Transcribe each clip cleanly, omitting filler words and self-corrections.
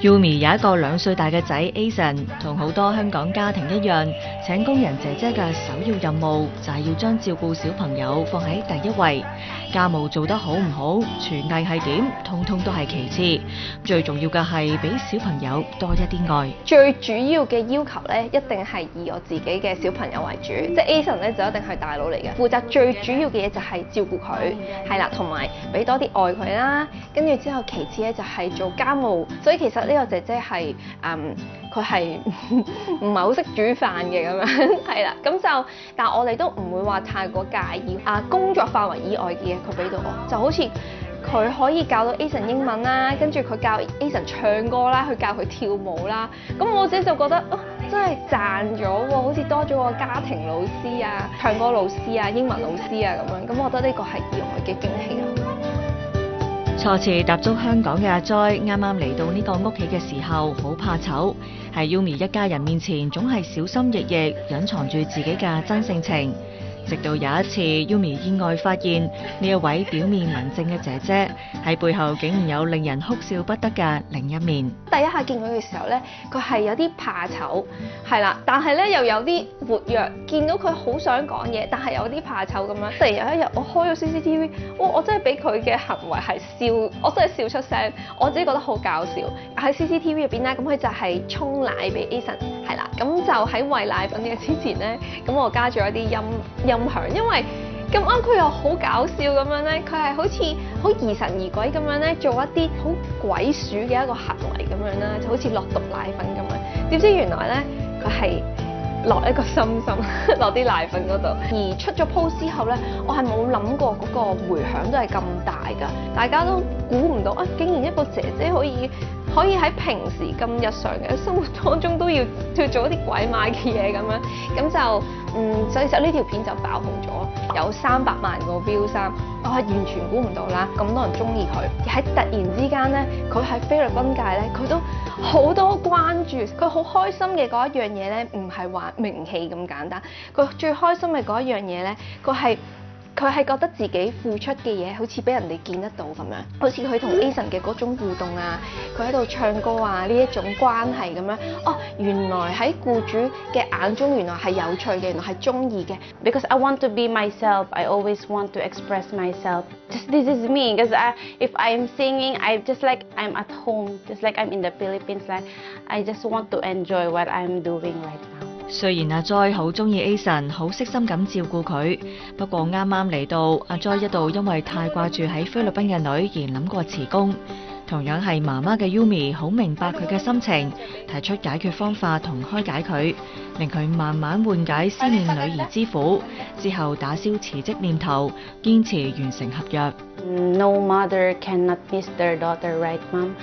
Yumi 有一個2歲大嘅仔 Ason， 同好多香港家庭一樣，請工人姐姐嘅首要任務就係要將照顧小朋友放喺第一位。家務做得好唔好，廚藝係點，通通都係其次。最重要嘅係俾小朋友多一啲愛。 最主要嘅要求咧，一定係以我自己嘅小朋友為主，即係 Ason 咧就一定係大佬嚟嘅，負責最主要嘅嘢就係照顧佢，係啦，同埋俾多啲愛佢啦。跟住之後，其次咧就係做家務，所以其實呢個姐姐係佢係唔係好識煮飯嘅咁樣，係啦，咁就但係我哋都唔會話太過介意工作範圍以外嘅嘢佢俾到我，就好似佢可以教到 Ason 英文啦，跟住佢教 Ason 唱歌啦，去教佢跳舞啦，咁我自己就覺得真係賺咗喎，好似多咗個家庭老師啊、唱歌老師啊、英文老師啊咁樣，咁我覺得呢個係意外嘅驚喜咯。 初次踏足香港嘅阿 Joy， 啱啱嚟到呢個屋企嘅時候，好怕醜，喺 Yumi 一家人面前總係小心翼翼，隱藏住自己嘅真性情。直到有一次 ，Yumi 意外發現呢一位表面文靜嘅姐姐喺背後竟然有令人哭笑不得嘅另一面。 第一下見佢嘅時候咧，佢係有啲怕醜，係啦，但係咧又有啲活躍，見到佢好想講嘢，但係有啲怕醜咁樣。突然有一日我開咗 CCTV， 我真係俾佢嘅行為係笑，我真係笑出聲，我自己覺得好搞笑。喺 CCTV 入邊咧，咁佢就係沖奶俾 Ason， 係啦，咁就喺餵奶粉嘅之前咧，咁我加咗一啲音響，因為咁啱佢又好搞笑咁樣咧，佢係好似好疑神疑鬼咁樣咧，做一啲好鬼鼠嘅一個行為咁樣啦，就好似落毒奶粉咁樣。點知原來咧佢係落一個心落啲奶粉嗰度。而出咗 post 之後咧，我係冇諗過嗰個迴響都係咁大㗎，大家都估唔到竟然一個姐姐可以喺平時咁日常嘅生活當中都要做一啲鬼馬嘅嘢咁樣，咁就所以就呢條片就爆紅咗，有300萬個 views，我係完全估唔到啦，咁多人中意佢。而喺突然之間咧，佢喺菲律賓界咧，佢都好多關注，佢好開心嘅嗰一樣嘢咧，唔係話名氣咁簡單，佢最開心嘅嗰一樣嘢咧，佢係覺得自己付出嘅嘢好似俾人哋見得到咁樣，好似佢同 Ason 嘅嗰種互動啊，佢喺度唱歌啊呢一種關係咁樣，原來喺僱主嘅眼中原來係有趣嘅，原來係中意嘅。 Because I want to be myself, I always want to express myself. Just this is me. Because if I'm singing, I just like I'm at home, just like I'm in the Philippines. Like I just want to enjoy what I'm doing right now. 雖然阿 Joy 好中意 Ason， 好悉心咁照顧佢，不過啱啱嚟到，阿 Joy 一度因為太掛住喺菲律賓嘅女而諗過辭工。同樣係媽媽嘅 Yumi 好明白佢嘅心情，提出解決方法同開解佢，令佢慢慢緩解思念女兒之苦。之後打消辭職念頭，堅持完成合約。 No mother cannot miss their daughter, right, Mom?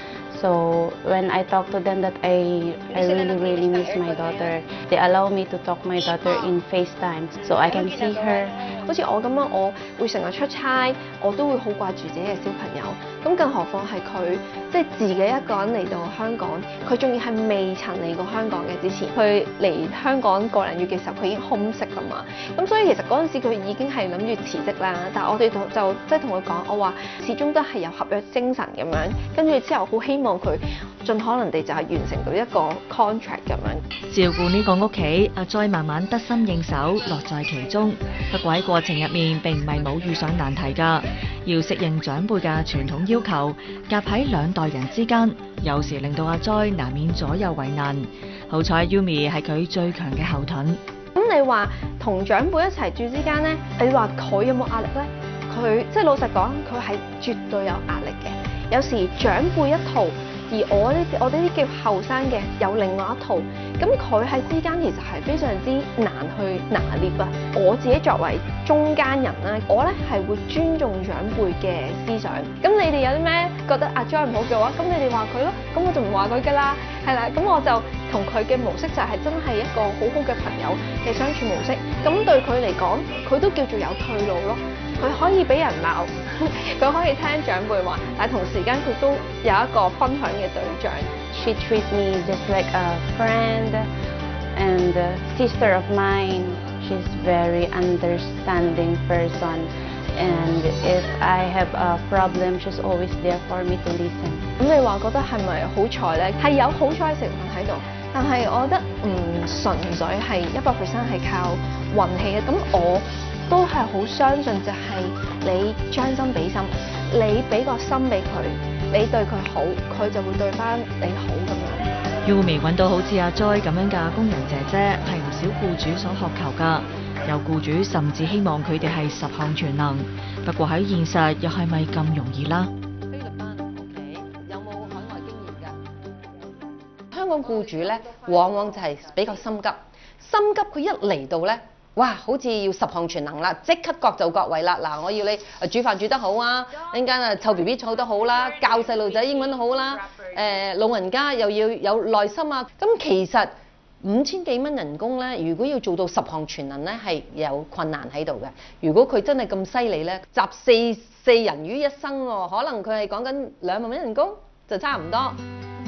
So when I talk to them that I really miss my daughter, they allow me to talk my daughter in FaceTime, so I can see her. 好似我咁樣，我會成日出差，我都會好掛住自己嘅小朋友。咁更何況係佢，即係自己一個人嚟到香港，佢仲要係未曾嚟過香港嘅之前，佢嚟香港個零月嘅時候，佢已經homesick啦嘛。咁所以其實嗰陣時佢已經係諗住辭職啦，但係我哋就即係同佢講，我話始終都係有合約精神咁樣，跟住之後好希望佢盡可能地就係完成到一個 contract 咁樣。 照顧呢個屋企，阿 Joy 慢慢得心應手，樂在其中。不過喺過程入面並唔係冇遇上難題㗎，要適應長輩嘅傳統要求，夾喺2代人之間，有時令到阿 Joy 難免左右為難。好彩 Yumi 係佢最強嘅後盾。 咁你話同長輩一齊住之間咧，你話佢有冇壓力咧？佢即係老實講，佢係絕對有壓力嘅。有時長輩一套，而我哋呢啲叫後生嘅有另外一套，咁佢喺之間其實係非常之難去拿捏啊！我自己作為中間人啦，我咧係會尊重長輩嘅思想。咁你哋有啲咩覺得阿 Joy 唔好嘅話，咁你哋話佢咯，咁我就唔話佢㗎啦，係啦，咁我就同佢嘅模式就係真係一個好好嘅朋友嘅相處模式。咁對佢嚟講，佢都叫做有退路咯。佢可以俾人鬧，佢可以聽長輩話，但係同時間佢都有一個分享嘅對象。 She treats me just like a friend and a sister of mine. She's very understanding person, and if I have a problem, she's always there for me to listen. 咁你話覺得係咪好彩咧？係有好彩成分喺度，但係我覺得唔純粹係100%係靠運氣嘅。咁我都係好相信就係你將心比心，你俾個心俾佢，你對佢好，佢就會對翻你好咁樣。 Yumi 揾到好似阿 Joy 咁樣嘅工人姐姐係唔少僱主所渴求㗎，有僱主甚至希望佢哋係10項全能。不過喺現實又係咪咁容易啦？ 菲律賓 OK 有冇海外經驗㗎？香港僱主咧，往往就係比較心急，心急佢一嚟到咧，哇，好似要10項全能啦，即刻各就各位啦。嗱，我要你煮飯煮得好啊，陣間湊 BB 湊得好啦，教細路仔英文好啦，老人家又要有耐心啊。咁其實5000幾蚊人工咧，如果要做到10項全能咧，係有困難喺度嘅。如果佢真係咁犀利咧，集四人於一身喎，可能佢係講緊2萬蚊人工就差唔多。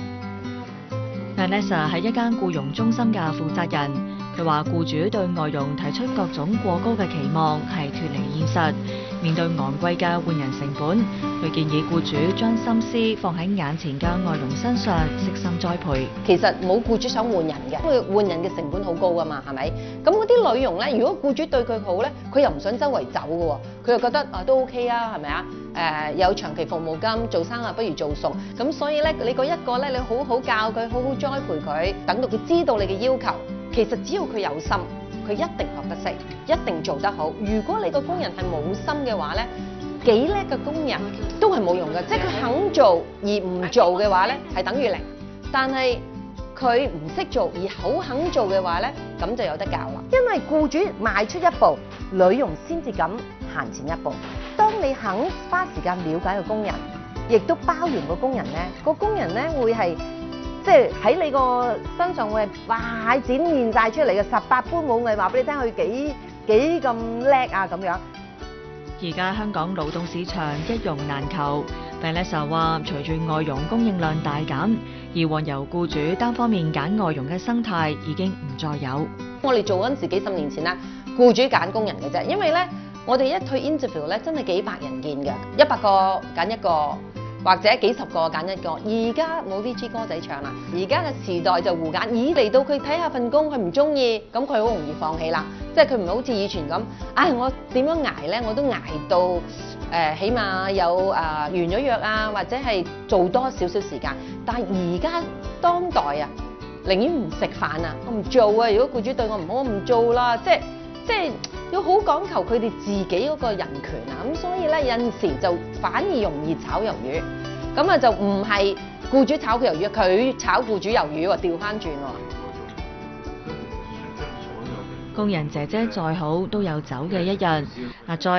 Vanessa 係一間僱傭中心嘅負責人，佢話僱主對外傭提出各種過高嘅期望係脫離現實。面對昂貴嘅換人成本，佢建議僱主將心思放喺眼前嘅外傭身上，悉心栽培。 其實冇僱主想換人嘅，因為換人嘅成本好高㗎嘛，係咪？咁嗰啲女傭咧，如果僱主對佢好咧，佢又唔想周圍走嘅喎，佢又覺得都 OK 啊，係咪啊？有長期服務金，做生不如做熟，咁所以咧你嗰一個咧，你好好教佢，好好栽培佢，等到佢知道你嘅要求。其實只要佢有心，佢一定學得識，一定做得好。如果你個工人係冇心嘅話咧，幾叻嘅工人都係冇用嘅，即係佢肯做而唔做嘅話咧，係等於零。但係佢唔識做而好肯做嘅話咧，咁就有得教啦。因為僱主邁出一步，女傭先至敢行前一步。當你肯花時間了解個工人，亦都包容個工人咧，個工人咧會係即係喺你個身上會係哇展現晒出嚟嘅18般武藝，話俾你聽佢幾咁叻啊咁樣。 而家香港勞動市場一傭難求 ，Vanessa 話隨住外傭供應量大減，以往由僱主單方面揀外傭嘅生態已經唔再有。 我哋做嗰陣時幾10年前啦，僱主揀工人嘅啫，因為咧我哋一去 interview 咧真係幾百人見嘅，100個揀一個。或者幾十個揀一個，而家冇呢支歌仔唱啦。而家嘅時代就互揀，嚟到佢睇下份工，佢唔中意，咁佢好容易放棄啦。即係佢唔係好似以前咁，我點樣捱咧？我都捱到起碼有完咗約啊，或者係做多少少時間。但係而家當代啊，寧願唔食飯啊，我唔做啊。如果僱主對我唔好，我唔做啦。即係要好講求佢哋自己嗰個人權啊，咁所以咧有陣時就反而容易炒魷魚，咁就唔係僱主炒佢魷魚，佢炒僱主魷魚喎，調翻轉喎。 工人姐姐再好都有走嘅一日，阿 Joy